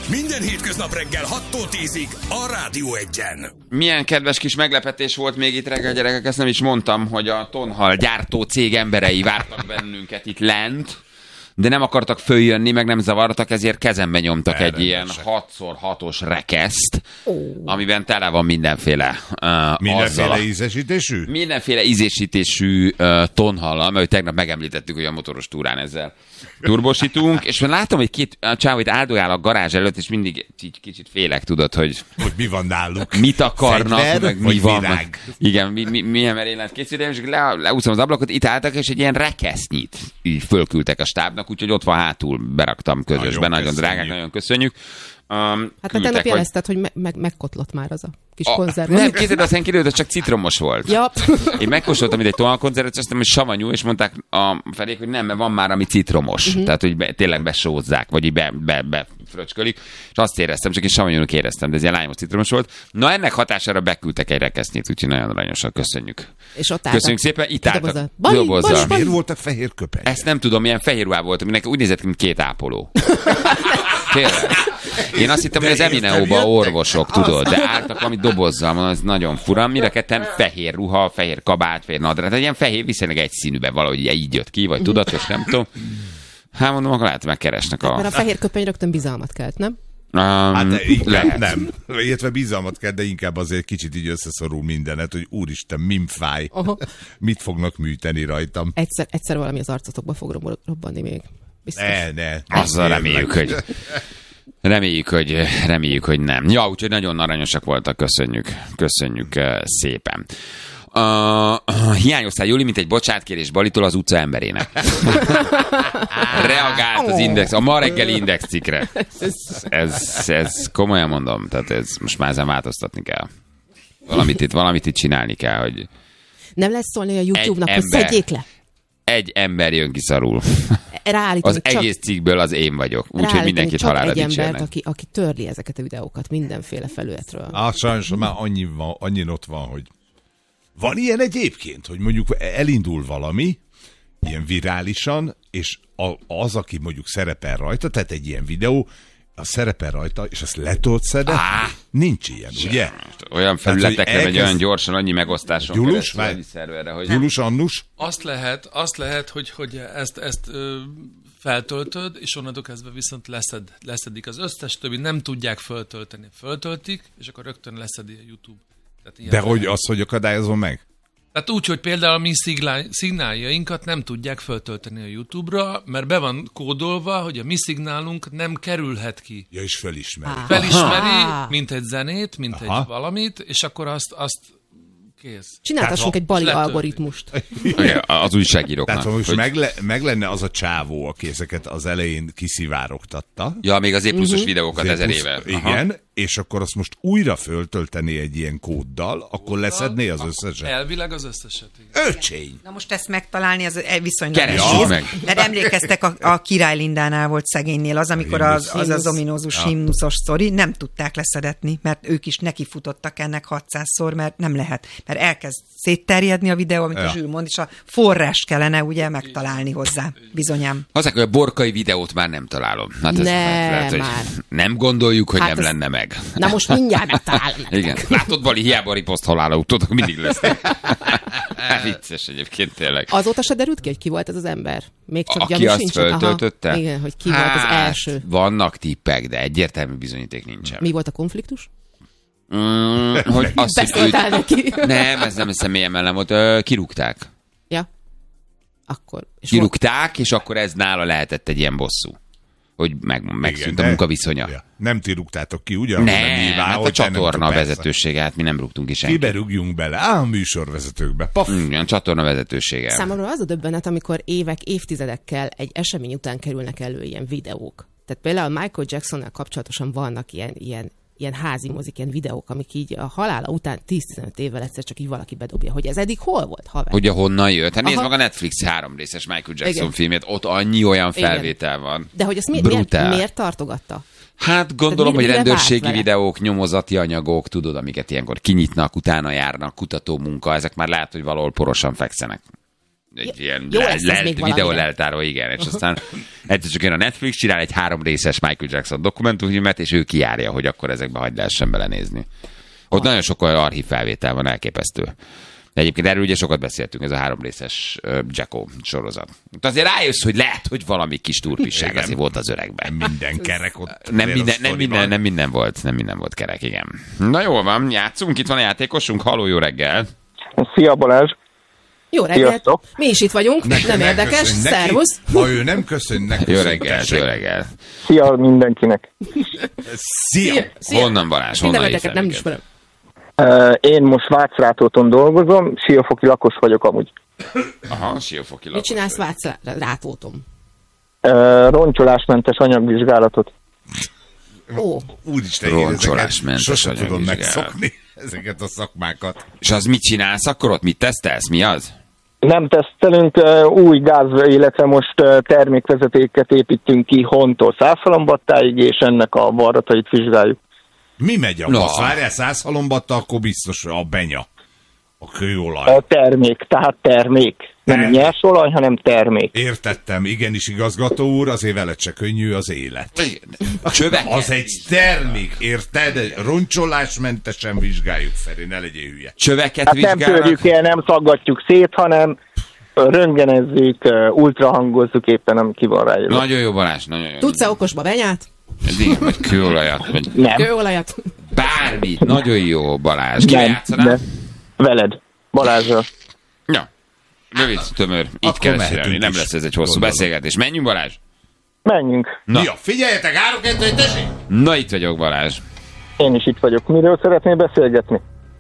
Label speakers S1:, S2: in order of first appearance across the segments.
S1: Minden hétköznap reggel 6-tól 10-ig a Rádió 1-en.
S2: Milyen kedves kis meglepetés volt még itt reggel, gyerekek, ezt nem is mondtam, hogy a tonhal gyártó cég emberei vártak bennünket itt lent, de nem akartak följönni, meg nem zavartak, ezért kezembe nyomtak egy ilyen 6x6-os rekeszt, amiben tele van mindenféle
S3: mindenféle ízesítésű?
S2: Mindenféle ízesítésű tonhallal, mert tegnap megemlítettük, hogy a motoros túrán ezzel turbosítunk, és látom, hogy két csávó itt áldogál a garázs előtt, és mindig így kicsit félek, tudod, hogy
S3: mi van náluk.
S2: Mit akarnak,
S3: Fegyver,
S2: meg mi van.
S3: Virág?
S2: Igen, milyen merénylet készíteni, és leúszom az ablakot, itt álltak, és egy ilyen rekesznyit így fölküldtek a stábnak, úgyhogy ott van hátul, beraktam közösbe, nagyon drágák, nagyon köszönjük.
S4: Hát tegnap jelezted, hogy megkotlott már az a kis konzerv.
S2: Nem, képzeld, aztán kiderült, hogy csak citromos volt.
S4: Ja.
S2: Én megkóstoltam itt egy tonhalkonzervet, és azt mondtam, hogy savanyú, és mondták a felék, hogy nem, mert van már, ami citromos. Tehát, hogy tényleg besózzák, vagy így befröcskölik. És azt éreztem, csak én savanyúnak éreztem, de ez ilyen lányos citromos volt. Na, ennek hatására beküldtek egy rekesznyit, úgyhogy nagyon aranyosan köszönjük.
S4: És ott
S2: köszönjük szépen, itt álltak.
S4: Dobozzal.
S3: Miért voltak fehér köpenyek?
S2: Ezt nem tudom, milyen fehér ruhá volt, aminek úgy nézett ki, mint két ápoló. Tényleg. Én azt hittem, hogy az Emineóban orvosok, tudod, de álltak valami dobozzal, mondom, ez nagyon fura. Mire ketten fehér ruha, fehér kabát, fehér nadrág, tehát ilyen fehér viszonylag egyszínűben valahogy így jött ki, vagy tudatos, nem tudom. Hát mondom, akkor lehet megkeresnek
S4: Mert a fehér köpeny rögtön bizalmat kelt, nem?
S3: Hát
S2: lehet.
S3: nem. Illetve bizalmat kell, de inkább azért kicsit így összeszorul mindenet, hogy úristen, mimfáj. Mit fognak műteni rajtam?
S4: Egyszer valami az arcotokba fog robbanni még. Biztos.
S3: Ne.
S2: Azzal reméljük, hogy nem. Ja, úgyhogy nagyon aranyosak voltak, köszönjük szépen. Hiányoztál, Juli, mint egy bocsánatkérés Balitól az utca emberének. Reagált az Index, a ma reggeli Index cikkre. Ez komolyan mondom, tehát ez most már ezen változtatni kell. Valamit itt csinálni kell, hogy...
S4: Nem lesz szólni a YouTube-nak, hogy szedjék le.
S2: Egy ember jön ki szarul.
S4: Az
S2: egész cikkből az én vagyok. Úgyhogy mindenkit halálra dicsérnek.
S4: Egy embert, aki törli ezeket a videókat mindenféle felületről.
S3: Sajnos már annyi ott van, hogy van ilyen egyébként, hogy mondjuk elindul valami, ilyen virálisan, és az, aki mondjuk szerepel rajta, tehát egy ilyen videó, az szerepel rajta, és azt letöltszed, nincs ilyen, ugye?
S2: Olyan felületekre megy olyan gyorsan, annyi megosztáson
S3: Gyulus,
S2: hogy...
S3: Gyulus, Annus?
S5: Azt lehet, hogy ezt feltöltöd, és onnantól kezdve viszont leszedik. Az összes többi nem tudják föltölteni. Föltöltik, és akkor rögtön leszedi a YouTube.
S3: De hogy akadályozom meg?
S5: Tehát úgy, hogy például a mi szignáljainkat nem tudják föltölteni a YouTube-ra, mert be van kódolva, hogy a mi szignálunk nem kerülhet ki.
S3: Ja, és felismeri.
S5: Felismeri, mint egy zenét, mint egy valamit, és akkor azt kész.
S4: Csináltassunk egy bali algoritmust.
S2: Az újságíróknak.
S3: Tehát most meg lenne az a csávó, aki ezeket az elején kiszivárogtatta.
S2: Ja, még az E+-os videókat 1000 éve.
S3: Igen, és akkor azt most újra föltölteni egy ilyen kóddal, akkor leszedné az összeset.
S5: Elvileg az összeset.
S3: Öcsény!
S6: Na most ezt megtalálni, az viszonylag
S2: nehéz. Meg.
S6: Mert emlékeztek, a Király Lindánál volt szegénynél az, amikor az ominózus himnuszos sztori, nem tudták leszedetni, mert ők is nekifutottak ennek 600-szor, mert nem lehet. Mert elkezd szétterjedni a videó, amit a Zsül mond, és a forrást kellene ugye megtalálni hozzá, bizonyám.
S2: Azok, hogy a borkai videót már nem találom. Hát ez lehet, hogy nem gondoljuk, hogy nem lenne meg.
S4: Na most mindjárt megtalálom.
S2: Igen. Látod, Bali, hiába riposzt halála utódok, mindig lesznek. Vicces egyébként tényleg.
S4: Azóta se derült ki, hogy ki volt ez az ember? Még csak
S2: aki azt föltöltötte?
S4: Igen, hogy ki volt az első.
S2: Vannak tippek, de egyértelmű bizonyíték nincsen.
S4: Mi volt a konfliktus?
S2: Hogy azt
S4: beszéltál neki?
S2: Nem, ez nem személyemmel nem volt. Kirúgták.
S4: Ja. Akkor.
S2: Kirúgták, és akkor ez nála lehetett egy ilyen bosszú. Hogy megszűnt a munkaviszonya.
S3: Ja. Nem ti rúgtátok ki, ugye?
S2: Nem, hát a csatorna vezetősége, hát mi nem rúgtunk ki senkit.
S3: Kibe rúgjunk bele? A műsorvezetőkbe.
S2: Igen, csatorna vezetősége.
S4: Számomra az a döbbenet, amikor évek, évtizedekkel egy esemény után kerülnek elő ilyen videók. Tehát például Michael Jacksonnal kapcsolatosan vannak ilyen házi mozik, ilyen videók, amik így a halála után 10-15 évvel egyszer csak így valaki bedobja, hogy ez eddig hol volt, haver?
S2: Hogy honnan jött? Hát nézd meg a Netflix 3 részes Michael Jackson filmét, ott annyi olyan felvétel van.
S4: De hogy ezt miért tartogatta?
S2: Hát gondolom, hogy rendőrségi videók, nyomozati anyagok, tudod, amiket ilyenkor kinyitnak, utána járnak, kutatómunka, ezek már lehet, hogy valahol porosan fekszenek. egy ilyen
S4: jó lesz ez még
S2: videó
S4: valamire.
S2: leltáró, igen, és aztán egyszer csak jön a Netflix, csinál egy 3 részes Michael Jackson dokumentumfilmet, és ő kijárja, hogy akkor ezekbe hagyd lehessen belenézni. Ott nagyon sok olyan archív felvétel van, elképesztő. De egyébként erről ugye sokat beszéltünk, ez a 3 részes Jacko sorozat. De azért rájössz, hogy lehet, hogy valami kis turpisság azért volt az öregben.
S3: Nem minden kerek ott.
S2: Nem minden volt kerek, igen. Na jól van, játszunk, itt van a játékosunk, halló, jó reggel.
S7: Szia Balázs!
S4: Jó reggelt!
S7: Sziasztok.
S4: Mi is itt vagyunk, nem érdekes,
S3: köszönj neki.
S4: szervusz!
S3: Ha ő nem köszön neki.
S2: Jó reggel.
S7: Szia mindenkinek!
S3: Szia!
S2: Honnan Balázs, honnan
S4: Mindeneteket nem
S2: ismerjük?
S7: Uh, én most Vácrátóton dolgozom, Siófoki lakos vagyok amúgy.
S2: Aha, Siófoki
S4: Mit
S2: lakos
S4: csinálsz
S2: vagy.
S4: Rátótom?
S7: Roncsolásmentes anyagvizsgálatot.
S4: Ó,
S3: Úristen,
S2: Roncsolásmentes
S3: sosem tudom
S2: anyagvizsgálat.
S3: megszokni ezeket a szakmákat.
S2: És az mit csinálsz akkor ott? Mit tesztelsz? Mi az?
S7: Nem tesztelünk, új gáz, illetve most termékvezetéket építünk ki Hontól Szászhalombattáig, és ennek a varratait vizsgáljuk.
S3: Mi megy a
S2: Na.
S3: basz? Várjál, 100 halombatta, akkor biztos a benya. A kőolaj.
S7: A termék, tehát termék. Nem nyers olaj, hanem termék.
S3: Értettem, igenis igazgató úr, azért veled se könnyű az élet.
S2: A csövek?
S3: Az egy termék, érted? Roncsolásmentesen vizsgáljuk, Feri, ne legyél hülye.
S2: Csöveket
S7: Hát nem
S2: vizsgálnak?
S7: törjük el, nem szaggatjuk szét, hanem röntgenezzük, ultrahangozzuk éppen, nem ki van rájövő.
S2: Nagyon jó, Balázs, nagyon jó.
S4: tudsz-e okosba benyát?
S2: Igen, vagy kőolajat, vagy
S7: Nem,
S4: Kőolajat?
S2: bármit. Nagyon jó, Balázs. Ki
S7: nem,
S2: játszanál?
S7: nem. Veled, Balázsra.
S2: Ja. Rövid, tömör, így
S3: Akkor
S2: kell
S3: mehetünk
S2: csinálni. Nem
S3: is,
S2: lesz ez egy hosszú
S3: gondolom.
S2: beszélgetés. Menjünk, Balázs?
S7: Menjünk.
S2: Na.
S3: Ja, figyeljetek, 3-2-1, tessék!
S2: Na, itt vagyok, Balázs.
S7: Én is itt vagyok. Miről szeretnél beszélgetni?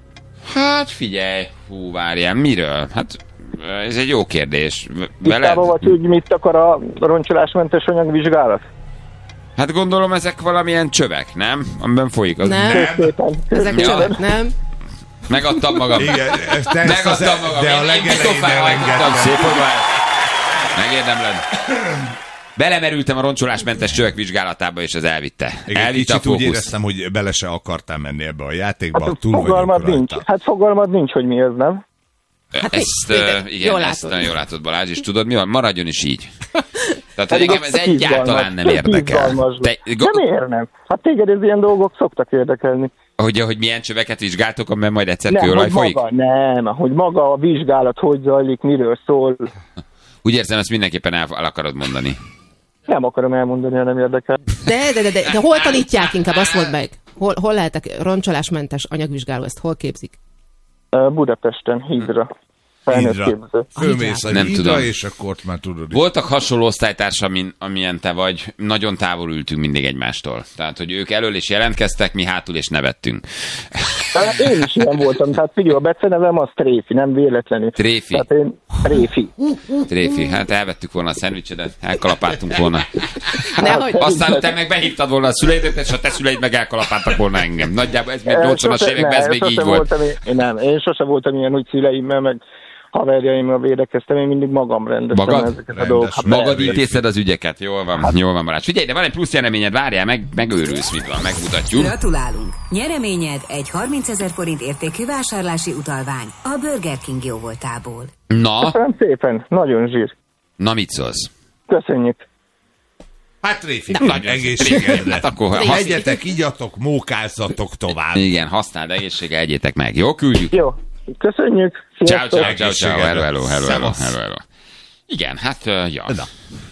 S2: Hát figyelj, várjál, miről? Hát ez egy jó kérdés.
S7: Tisztában vagy, hogy mit akar a roncsolásmentes anyagvizsgálat?
S2: Hát gondolom ezek valamilyen csövek, nem? Amiben folyik az.
S4: Nem.
S7: Szépen.
S4: Ezek
S2: Ja.
S4: csövek, nem?
S2: Megadtam magam.
S3: Igen,
S2: Megadtam magam.
S3: de a
S2: Én
S3: legelején
S2: pofára hajtottam.
S3: elengedtem.
S2: Szép vagy már. Megérdemled. Belemerültem a roncsolásmentes csövek vizsgálatába, és az elvitte.
S3: Igen,
S2: Elvitte a
S3: kicsit úgy
S2: fókusz.
S3: éreztem, hogy bele se akartál menni ebbe a játékba,
S7: Hát
S3: túl vagyunk
S7: fogalmad nincs.
S3: rajta.
S7: Hát fogalmad nincs, hogy mi ez, nem?
S4: Hát
S2: Ezt,
S4: igen,
S2: igen,
S4: jól
S2: ezt
S4: látod.
S2: nagyon jól látod, Balázs, és tudod mi van? Maradjon is így. Tehát, hogy
S7: Pedig
S2: engem ez egyáltalán nem érdekel.
S7: Nem érnem. Hát téged ez ilyen dolgok szoktak érdekelni.
S2: Hogy milyen csöveket vizsgáltok, amiben majd egyszer
S7: Nem,
S2: kőolaj
S7: hogy
S2: folyik?
S7: hogy maga a vizsgálat hogy zajlik, miről szól.
S2: Úgy érzem, ezt mindenképpen el akarod mondani.
S7: Nem akarom elmondani, ha nem érdekel.
S4: De hol tanítják inkább, azt mondd meg. Hol lehetek roncsolásmentes anyagvizsgáló, ezt hol képzik?
S7: Budapesten, Hídra. Felnőtt
S3: Hídra.
S7: képző.
S3: Fölmész a
S2: Nem
S3: hídra,
S2: tudom.
S3: és akkor ott már tudod.
S2: Voltak hasonló osztálytársam, amilyen te vagy, nagyon távol ültünk mindig egymástól. Tehát, hogy ők elől is jelentkeztek, mi hátul és nevettünk.
S7: Hát én is ilyen voltam. Tehát figyelj, a becenevem az Tréfi, nem véletlenül.
S2: Tréfi.
S7: Tehát én Tréfi.
S2: Tréfi, hát elvettük volna a szendvicsedet, elkalapáltunk volna.
S4: Nehogy.
S2: Aztán te meg behívtad volna a szüleidet, és a te szüleid meg elkalapáltak volna engem. Nagyjából ez még 80-as években ez még így volt.
S7: Én sosem voltam ilyen, hogy szüleimmel, meg haverjaimmal védekeztem, én mindig magam rendeztem
S2: Magad?
S7: ezeket a dolgokat. Hát
S2: Magad
S7: persze.
S2: intézed az ügyeket, jól van Balázs. Figyelj, de van egy plusz nyereményed, várjál, megőrülsz, mit van, megmutatjuk.
S8: Gratulálunk! Nyereményed egy 30 000 forint értékű vásárlási utalvány a Burger King jóvoltából.
S2: Na,
S7: Köszönöm szépen, nagyon zsír.
S2: na mit szólsz?
S7: Köszönjük.
S3: Hát Réfi,
S2: Nagyon
S3: egészségedre.
S2: Hát akkor
S3: Egyetek, igyatok, mókázzatok tovább.
S2: igen, használd egészséggel, egyétek meg. Jó, küldjük.
S7: Jó, köszönjük.
S2: Ciao,
S7: Sziasztok.
S2: ciao. Hello.
S3: Szevasz.
S2: Igen, hát, ja.
S3: Na.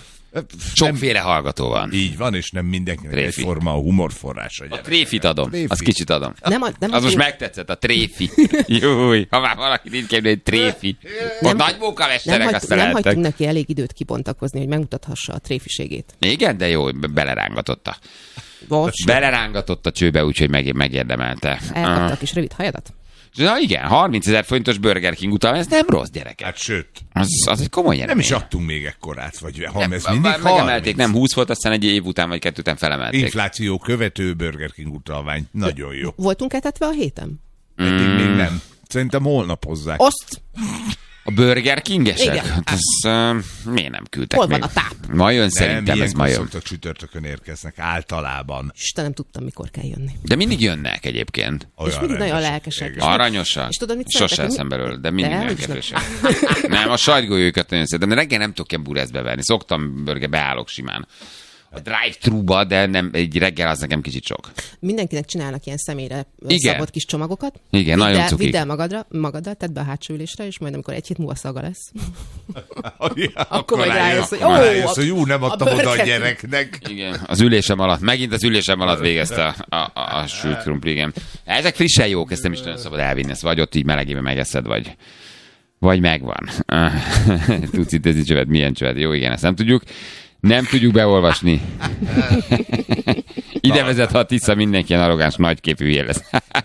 S2: Sokféle hallgató van.
S3: Így van, és nem mindenkinek
S2: Tréfi.
S3: egyforma a humorforrása.
S2: A tréfit adom,
S3: Tréfi.
S2: azt kicsit adom.
S4: Nem
S2: Az most megtetszett, a tréfi. Júj, ha már valaki így képni, hogy tréfi. Ott nagy munkamesterek, azt
S4: nem
S2: lehettek.
S4: hagytunk neki elég időt kibontakozni, hogy megmutathassa a tréfiségét.
S2: Igen, de jó, belerángatott
S4: Most
S2: Belerángatott a csőbe, úgyhogy megérdemelte.
S4: elkapta a kis rövid hajadat.
S2: Na igen, 30 000 forintos Burger King utal, ez nem rossz, gyerekek.
S3: Hát sőt,
S2: Az egy komoly
S3: nem
S2: nyeremény.
S3: is adtunk még ekkorát, vagy ha ez
S2: Nem,
S3: mindig
S2: már megemelték,
S3: 30.
S2: nem 20 volt, aztán egy év után vagy 2 után felemelték.
S3: Infláció követő Burger King utalvány. Nagyon jó.
S4: Voltunk etetve a héten?
S3: Eddig még nem. Szerintem holnap hozzák.
S4: Azt!
S2: A Burger King-esek?
S4: Igen.
S2: Hát miért nem küldtek
S4: Hol
S2: még?
S4: van a táp?
S2: Ma jön szerintem, ez ma jön.
S3: szoktak csütörtökön érkeznek általában.
S4: Isten, nem tudtam, mikor kell jönni.
S2: De mindig jönnek egyébként.
S4: És mindig nagyon
S3: rendesek.
S4: lelkesek.
S3: Igen.
S2: Aranyosak.
S4: És tudod, mit
S2: Sose
S4: szeretek?
S2: eszem belőle, de mindig
S4: De,
S2: nagyon
S4: is
S2: kedvesek. Nem, a sajtgolyókat nagyon szeretem, de reggel nem tudok ilyen bureszbe venni. Szoktam beállok simán. A drive-thru-ba, de nem, egy reggel az nekem kicsit sok.
S4: Mindenkinek csinálnak ilyen személyre
S2: Igen.
S4: szabott kis csomagokat.
S2: Igen, nagyon cukik.
S4: Vidd el magaddal, tedd be a hátsó ülésre, és majd amikor egy hét múlva szaga lesz.
S3: Akkor
S4: majd rájössz, hogy
S3: hogy nem adtam
S4: a
S3: oda a
S4: Burger King.
S3: gyereknek.
S2: Igen, az ülésem alatt, megint az ülésem alatt végezte a sült krumpli, igen. Ezek frissen jók, ezt nem is nagyon szabad elvinni, ezt vagy ott így melegében megeszed, vagy megvan. Tudsz itt csövet, milyen csövet? Jó, igen, ezt nem tudjuk. Nem tudjuk beolvasni. Ide vezet, ha Tisza mindenki ilyen arrogáns, nagyképű hülye lesz.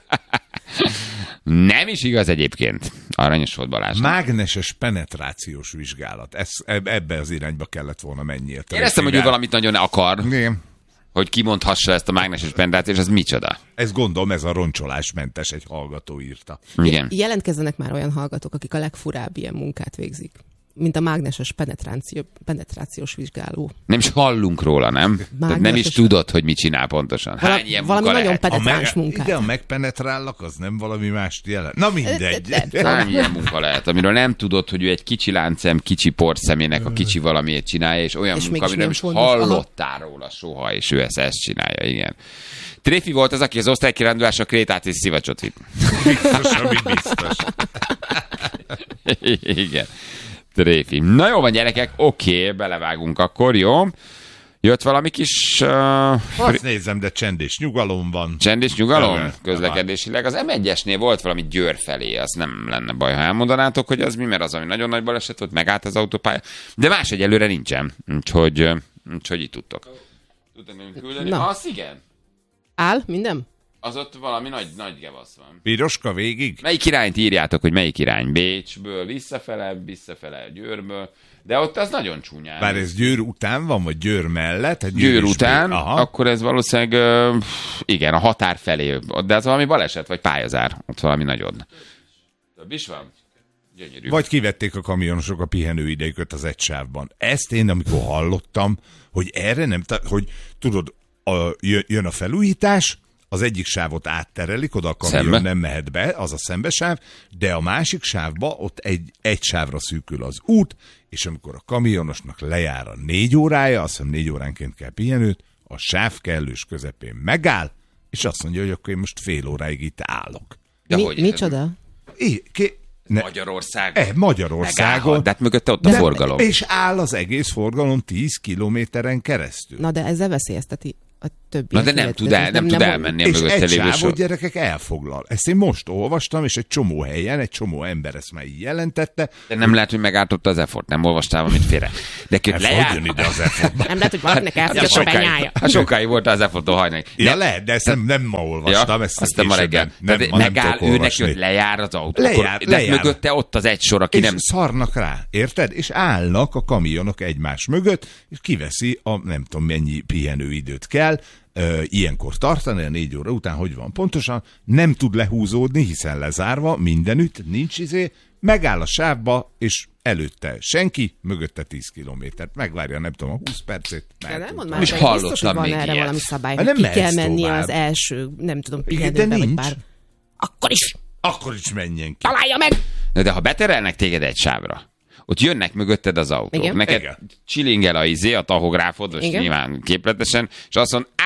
S2: Nem is igaz egyébként. Aranyos volt Balázs.
S3: Mágneses penetrációs vizsgálat. Ebbe az irányba kellett volna menjél.
S2: Éreztem, hogy ő valamit nagyon akar,
S3: Igen.
S2: hogy kimondhassa ezt a mágneses penetrációt, és az micsoda.
S3: Ezt gondolom, ez a roncsolásmentes, egy hallgató írta.
S2: Igen.
S4: Jelentkezzenek már olyan hallgatók, akik a legfurább ilyen munkát végzik, mint a mágneses penetrációs vizsgáló.
S2: Nem is hallunk róla, nem? Tehát nem is tudod, hogy mit csinál pontosan. Hány ilyen
S4: Valami
S2: munka
S4: nagyon
S2: lehet?
S4: penetráns munkát.
S3: Ide a megpenetrállak, az nem valami mást jelent. Na mindegy.
S2: Hány ilyen munka lehet, amiről nem tudod, hogy ő egy kicsi láncem, kicsi portszemének a kicsi valamiért csinálja, és olyan
S4: És
S2: munka,
S4: mégis
S2: amiről nem is
S4: nem fontos.
S2: hallottál róla soha, és ő ezt csinálja, igen. Tréfi volt az, aki az osztálykirándulásra Krétát és szivacsot vitt.
S3: Biztos, ami biztos.
S2: Igen. Tréfi. Na jó van, gyerekek, oké, belevágunk akkor, jó? Jött valami kis...
S3: Azt nézem, de csend és nyugalom van.
S2: Csend és nyugalom
S3: Igen.
S2: közlekedésileg. Az M1-esnél volt valami Győr felé, az nem lenne baj, ha elmondanátok, hogy az mi, mert az, ami nagyon nagy baleset volt, megállt az autópálya. De más egyelőre nincsen, úgyhogy így tudtok. Tudtok nekünk küldeni?
S4: Na.
S2: Az igen.
S4: Áll minden?
S2: Az ott valami nagy gevasz van.
S3: Piroska végig?
S2: Melyik irányt írjátok, hogy melyik irány? Bécsből, visszafele Győrből. De ott az nagyon csúnyán.
S3: Bár ez Győr után van, vagy Győr mellett? Hát
S2: Győr
S3: is
S2: után,
S3: Aha.
S2: akkor ez valószínűleg, igen, a határ felé. De az valami baleset, vagy pályazár. Ott valami nagyon. Több is van? Gyönyörű.
S3: Vagy kivették a kamionosok a pihenőidejüket az egy sávban. Ezt én, amikor hallottam, hogy erre nem, hogy tudod, jön a felújítás, az egyik sávot átterelik, oda a kamion
S2: Szembe?
S3: nem mehet be, az a szembesáv, de a másik sávba ott egy sávra szűkül az út, és amikor a kamionosnak lejár a 4 órája, azt hiszem 4 óránként kell pihenőt, a sáv kellős közepén megáll, és azt mondja, hogy akkor én most fél óráig itt állok.
S2: De hogy?
S4: Micsoda?
S2: Magyarországon?
S3: Magyarországon.
S2: Megállhat, de hát mögötte ott a forgalom.
S3: És áll az egész forgalom 10 kilométeren keresztül.
S4: Na, de ezzel veszélyezteti a többi.
S2: Na de nem tud elmenni a
S3: És
S2: mögötte
S3: egy
S2: lévő
S3: sávot, gyerekek, elfoglal. Ezt én most olvastam, és egy csomó helyen, egy csomó ember ezt már így jelentette.
S2: De nem lehet, hogy megártotta az effort, nem olvastál valamit félre. De
S3: Hát fogjon ide az effort.
S4: Nem lehet, hogy valakinek elfogyott a benyája.
S2: Sokáig volt az efforttól hajnani.
S3: Ja, lehet, de ezt nem ma olvastam. Ezt
S2: aztán ma reggel. Megáll, ő neki, hogy lejár az autó.
S3: Lejár.
S2: De mögötte ott az egy sor, aki
S3: És
S2: nem...
S3: szarnak rá, érted? És állnak a kamionok egymás mögött, és kiveszi a nem tudom mennyi pihenőidőt kell, ilyenkor tartani, a 4 óra után, hogy van pontosan, nem tud lehúzódni, hiszen lezárva, mindenütt, nincs megáll a sávba, és előtte senki, mögötte 10 kilométert. Megvárja, nem tudom, a 20 percét.
S4: De nem mondd már,
S2: És
S4: hogy
S2: hallottam
S4: biztos, hogy van
S2: még
S4: erre
S2: ilyet.
S4: valami szabály,
S3: Hát
S4: hogy
S3: nem
S4: ki kell
S3: mehetsz
S4: menni
S3: tovább.
S4: az első, nem tudom,
S3: De
S4: pihenőbe, vagy
S3: nincs.
S4: bár. Akkor is
S3: Akkor is menjen ki.
S4: találja meg!
S2: De ha beterelnek téged egy sávra, ott jönnek mögötted az autók.
S4: Igen.
S2: Neked
S3: Igen.
S2: csilingel a tahográfod, most
S4: Igen.
S2: nyilván képletesen, és azt mondod,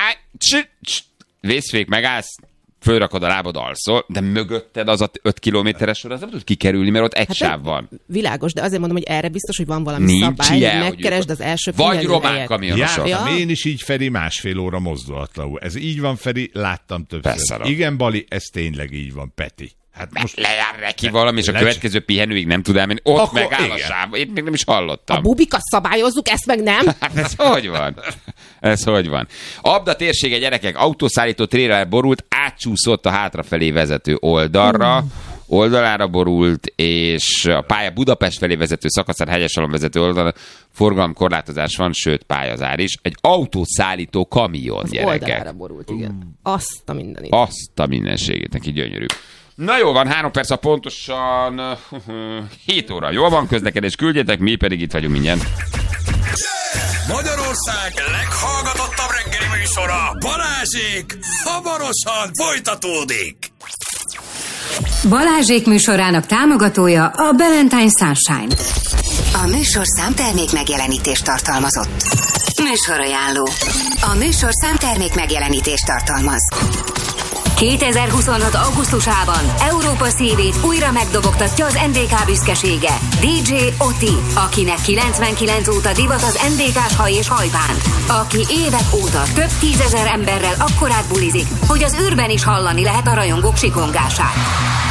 S2: vészfék, megállsz, fölrakod a lábad, alszol, de mögötted az a 5 kilométeres sor, az nem tud kikerülni, mert ott egy sáv van.
S4: Világos, de azért mondom, hogy erre biztos, hogy van valami
S2: Nincs
S4: szabály,
S2: ilyen,
S4: hogy
S2: hogy
S4: megkeresd az első
S2: vagy
S4: pihenőhelyet.
S2: román kamionosok.
S3: Jártam
S4: Ja.
S3: én is így, Feri, 1,5 óra mozdulatlanul. Ez így van, Feri, láttam többször.
S2: Beszarok.
S3: Igen, Bali, ez tényleg így van, Peti. Hát most
S2: Lejár neki valami, és a
S3: Le-
S2: következő pihenőig nem tud elmenni. Ott
S3: Akkor
S2: megáll a
S3: igen.
S2: sáv. Én még nem is hallottam.
S4: A bubikat szabályozzuk, ezt meg nem?
S2: Hát ez hogy van? Ez hogy van? Abda térsége, gyerekek, autószállító tréler borult, átcsúszott a hátrafelé vezető oldalra. oldalára borult, és a pálya Budapest felé vezető szakaszán Hegyesalon vezető oldalon forgalomkorlátozás van, sőt pályazár is. Egy autót szállító kamion,
S4: az
S2: gyerekek.
S4: Oldalára borult, igen. Azt a mindenit.
S2: Azt a mindenségét, neki gyönyörű. Na jó van, 3 perc, pontosan 7 óra. Jól van, közlekedés küldjetek, mi pedig itt vagyunk mindjárt.
S1: Magyarország leghallgatottabb reggeli műsora, Balázsék, hamarosan folytatódik.
S8: Balázsék műsorának támogatója a Valentine Sunshine. A műsorszám termék megjelenítést tartalmazott. Műsorajánló. A műsorszám termék megjelenítést tartalmaz. 2026. augusztusában Európa szívét újra megdobogtatja az NDK büszkesége. DJ Oti, akinek 99 óta divat az NDK-s haj és hajbán. Aki évek óta több 10 000 emberrel akkorát bulizik, hogy az űrben is hallani lehet a rajongók sikongását.